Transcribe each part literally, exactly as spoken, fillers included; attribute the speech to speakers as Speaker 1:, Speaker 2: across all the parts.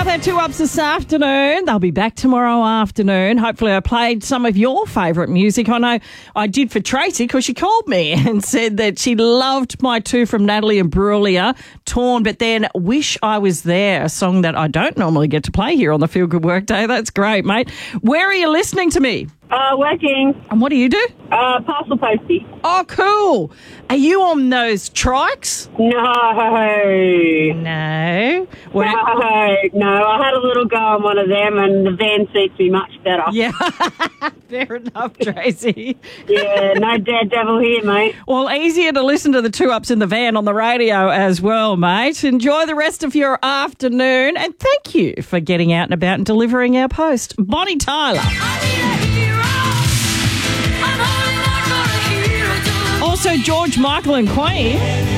Speaker 1: up our two ups this afternoon. They'll be back tomorrow afternoon. Hopefully I played some of your favourite music. I know I did for Tracy because she called me and said that she loved my two from Natalie and Brulia, Torn, but then Wish I Was There, a song that I don't normally get to play here on the Feel Good Workday. That's great, mate. Where are you listening to me?
Speaker 2: Uh, working.
Speaker 1: And what do you do?
Speaker 2: Uh, parcel postie.
Speaker 1: Oh, cool. Are you on those trikes?
Speaker 2: No.
Speaker 1: No. What
Speaker 2: No, no. I had a little go on one of them and the van suits me much better.
Speaker 1: Yeah. Fair enough, Tracy.
Speaker 2: Yeah, no daredevil here, mate.
Speaker 1: Well, easier to listen to the two ups in the van on the radio as well, mate. Enjoy the rest of your afternoon and thank you for getting out and about and delivering our post. Bonnie Tyler. Also, George Michael and Queen.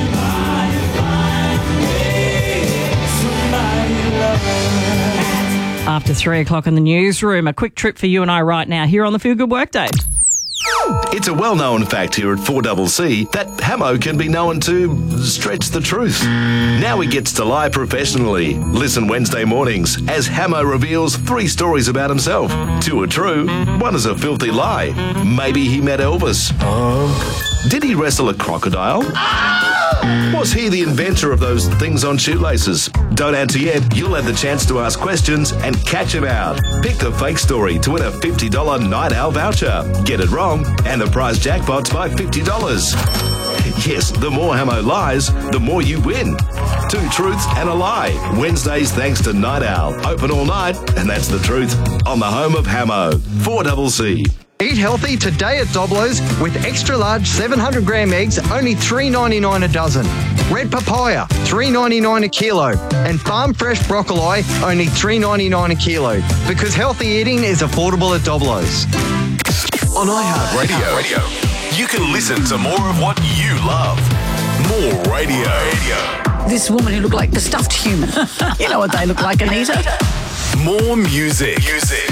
Speaker 1: After three o'clock in the newsroom, a quick trip for you and I right now here on the Feel Good Workday.
Speaker 3: It's a well-known fact here at four C C that Hamo can be known to stretch the truth. Now he gets to lie professionally. Listen Wednesday mornings as Hamo reveals three stories about himself. Two are true, one is a filthy lie. Maybe he met Elvis. Did he wrestle a crocodile? Was he the inventor of those things on shoelaces? Don't answer yet. You'll have the chance to ask questions and catch him out. Pick the fake story to win a fifty dollars Night Owl voucher. Get it wrong, and the prize jackpot's by fifty dollars. Yes, the more Hamo lies, the more you win. Two truths and a lie. Wednesdays thanks to Night Owl. Open all night, and that's the truth. On the home of Hamo. four C C.
Speaker 4: Eat healthy today at Doblo's with extra large seven hundred gram eggs, only three ninety-nine a dozen. Red papaya, three ninety-nine a kilo. And farm fresh broccoli, only three ninety-nine a kilo. Because healthy eating is affordable at Doblo's.
Speaker 5: On iHeartRadio, Radio, you can listen to more of what you love. More radio. radio.
Speaker 6: This woman who looked like the stuffed human. You know what they look like, Anita.
Speaker 5: More music. Music.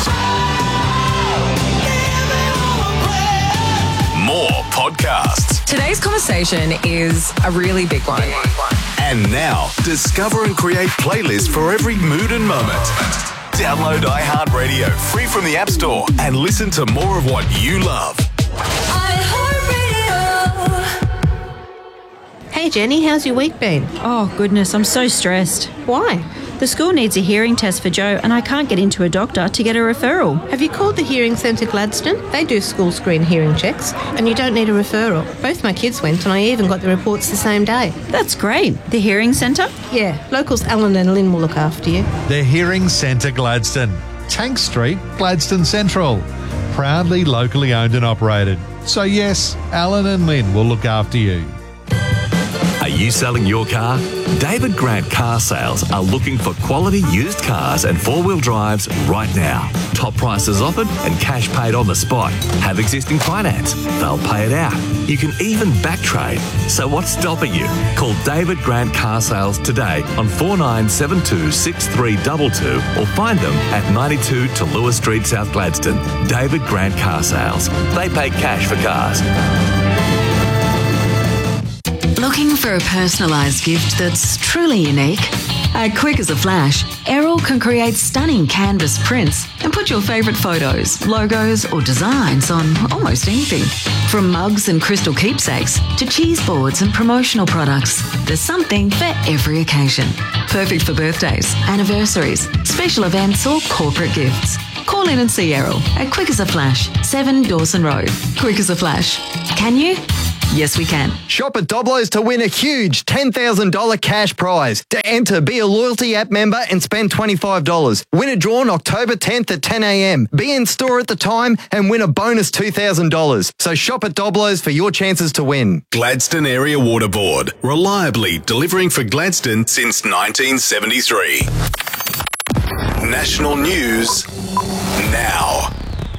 Speaker 5: More podcasts.
Speaker 7: Today's conversation is a really big one.
Speaker 5: And now, discover and create playlists for every mood and moment. Download iHeartRadio free from the App Store and listen to more of what you love.
Speaker 8: Hey Jenny, how's your week been?
Speaker 9: Oh goodness, I'm so stressed.
Speaker 8: Why?
Speaker 9: The school needs a hearing test for Joe and I can't get into a doctor to get a referral.
Speaker 8: Have you called the Hearing Centre Gladstone? They do school screen hearing checks and you don't need a referral. Both my kids went and I even got the reports the same day.
Speaker 9: That's great. The Hearing Centre?
Speaker 8: Yeah, locals Alan and Lynn will look after you.
Speaker 10: The Hearing Centre Gladstone. Tank Street, Gladstone Central. Proudly locally owned and operated. So yes, Alan and Lynn will look after you.
Speaker 5: Are you selling your car? David Grant Car Sales are looking for quality used cars and four-wheel drives right now. Top prices offered and cash paid on the spot. Have existing finance? They'll pay it out. You can even back trade. So what's stopping you? Call David Grant Car Sales today on four nine seven two, six three two two or find them at ninety-two to Lewis Street, South Gladstone. David Grant Car Sales. They pay cash for cars.
Speaker 11: Looking for a personalised gift that's truly unique? At Quick as a Flash, Errol can create stunning canvas prints and put your favourite photos, logos or designs on almost anything. From mugs and crystal keepsakes to cheese boards and promotional products, there's something for every occasion. Perfect for birthdays, anniversaries, special events or corporate gifts. Call in and see Errol at Quick as a Flash, seven Dawson Road. Quick as a Flash. Can you? Yes, we can.
Speaker 4: Shop at Doblo's to win a huge ten thousand dollars cash prize. To enter, be a loyalty app member and spend twenty-five dollars. Win a draw on October tenth at ten a.m. Be in store at the time and win a bonus two thousand dollars. So shop at Doblo's for your chances to win.
Speaker 5: Gladstone Area Water Board. Reliably delivering for Gladstone since nineteen seventy-three. National news now.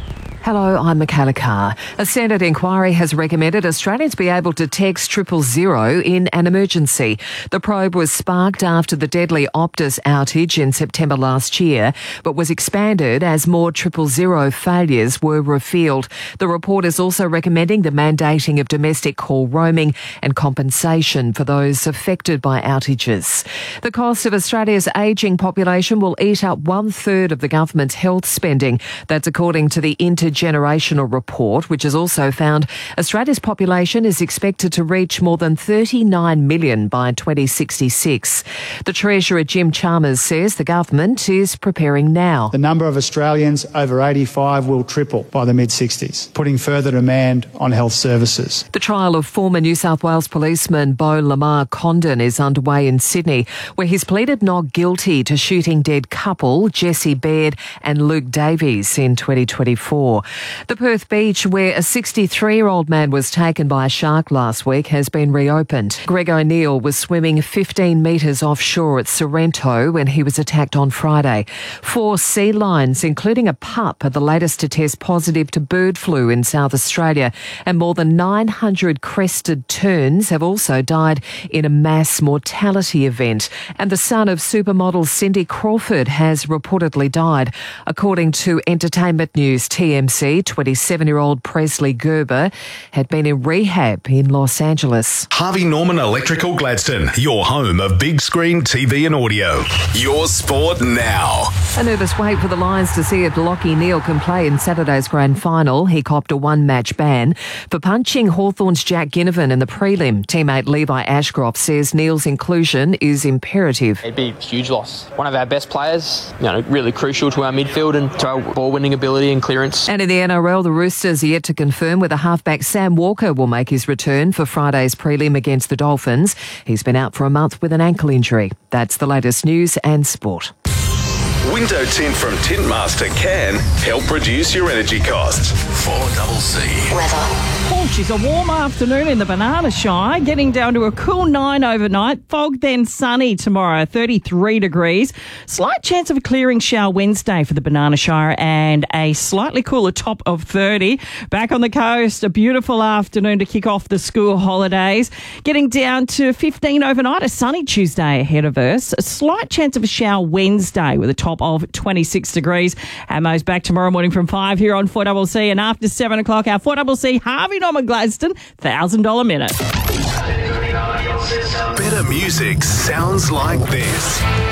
Speaker 12: Hello, I'm Michaela Carr. A Senate inquiry has recommended Australians be able to text triple zero in an emergency. The probe was sparked after the deadly Optus outage in September last year, but was expanded as more triple zero failures were revealed. The report is also recommending the mandating of domestic call roaming and compensation for those affected by outages. The cost of Australia's ageing population will eat up one third of the government's health spending. That's according to the Intergenerational Report, which has also found Australia's population is expected to reach more than thirty-nine million by twenty sixty-six. The Treasurer Jim Chalmers says the government is preparing now.
Speaker 13: The number of Australians over eighty-five will triple by the mid-sixties, putting further demand on health services.
Speaker 12: The trial of former New South Wales policeman Beau Lamar Condon is underway in Sydney, where he's pleaded not guilty to shooting dead couple Jesse Baird and Luke Davies in twenty twenty-four. The Perth beach, where a sixty-three-year-old man was taken by a shark last week, has been reopened. Greg O'Neill was swimming fifteen metres offshore at Sorrento when he was attacked on Friday. Four sea lions, including a pup, are the latest to test positive to bird flu in South Australia, and more than nine hundred crested terns have also died in a mass mortality event. And the son of supermodel Cindy Crawford has reportedly died. According to Entertainment News T M C, twenty-seven-year-old Presley Gerber had been in rehab in Los Angeles.
Speaker 14: Harvey Norman Electrical Gladstone, your home of big screen T V and audio. Your sport now.
Speaker 12: A nervous wait for the Lions to see if Lachie Neale can play in Saturday's grand final. He copped a one-match ban for punching Hawthorn's Jack Ginnivan in the prelim. Teammate Levi Ashcroft says Neale's inclusion is imperative.
Speaker 15: It'd be a huge loss. One of our best players, you know, really crucial to our midfield and to our ball-winning ability and clearance.
Speaker 12: And in the N R L, the Roosters are yet to confirm whether halfback Sam Walker will make his return for Friday's prelim against the Dolphins. He's been out for a month with an ankle injury. That's the latest news and sport.
Speaker 14: Window tint from Tintmaster can help reduce your energy costs. four double C.
Speaker 1: Weather. Oh, geez, a warm afternoon in the Banana Shire, getting down to a cool nine overnight. Fog, then sunny tomorrow, thirty-three degrees. Slight chance of a clearing shower Wednesday for the Banana Shire and a slightly cooler top of thirty. Back on the coast, a beautiful afternoon to kick off the school holidays. Getting down to fifteen overnight, a sunny Tuesday ahead of us. A slight chance of a shower Wednesday with a top of twenty-six degrees. Ammo's back tomorrow morning from five here on four double C, and after seven o'clock, our four double C Harvey Norman Gladstone one thousand dollars minute.
Speaker 14: Better music sounds like this.